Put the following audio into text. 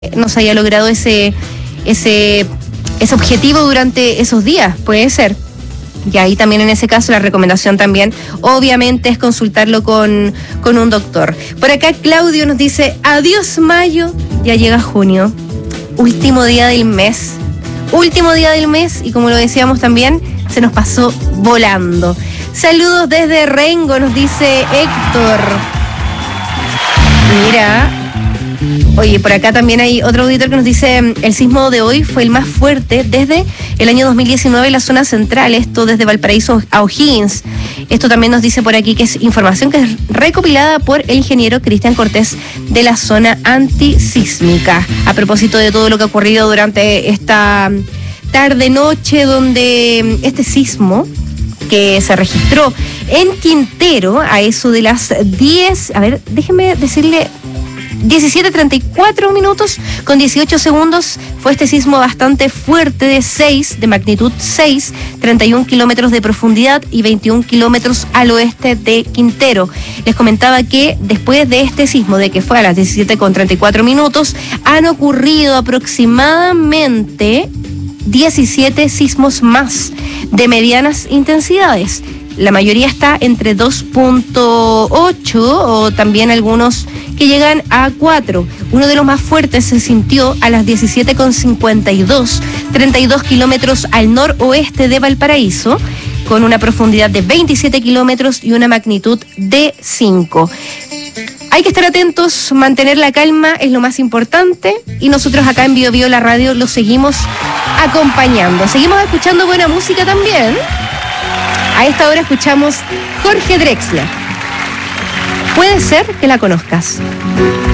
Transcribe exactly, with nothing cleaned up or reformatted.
no se haya logrado ese, ese, ese objetivo durante esos días, puede ser. Y ahí también en ese caso la recomendación también, obviamente, es consultarlo con, con un doctor. Por acá Claudio nos dice, adiós mayo, ya llega junio, último día del mes, último día del mes y como lo decíamos también, se nos pasó volando. Saludos desde Rengo, nos dice Héctor. Mira... Oye, por acá también hay otro auditor que nos dice, el sismo de hoy fue el más fuerte desde el año dos mil diecinueve en la zona central, esto desde Valparaíso a O'Higgins. Esto también nos dice por aquí que es información que es recopilada por el ingeniero Cristian Cortés de la zona antisísmica. A propósito de todo lo que ha ocurrido durante esta tarde-noche, donde este sismo que se registró en Quintero a eso de las diez, a ver, déjenme decirle... diecisiete treinta y cuatro minutos con dieciocho segundos fue este sismo bastante fuerte de seis, de magnitud seis, treinta y un kilómetros de profundidad y veintiún kilómetros al oeste de Quintero. Les comentaba que después de este sismo, de que fue a las diecisiete con treinta y cuatro minutos, han ocurrido aproximadamente diecisiete sismos más de medianas intensidades. La mayoría está entre dos punto ocho o también algunos que llegan a cuatro. Uno de los más fuertes se sintió a las diecisiete con cincuenta y dos, treinta y dos kilómetros al noroeste de Valparaíso, con una profundidad de veintisiete kilómetros y una magnitud de cinco. Hay que estar atentos, mantener la calma es lo más importante y nosotros acá en Bio Bio la radio lo seguimos acompañando. Seguimos escuchando buena música también. A esta hora escuchamos Jorge Drexler. Puede ser que la conozcas.